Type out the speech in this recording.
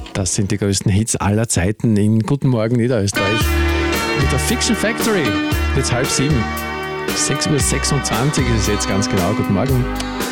Das sind die größten Hits aller Zeiten in Guten Morgen Niederösterreich. Mit der Fiction Factory. Jetzt 6:30. 6:26 Uhr ist es jetzt ganz genau. Guten Morgen.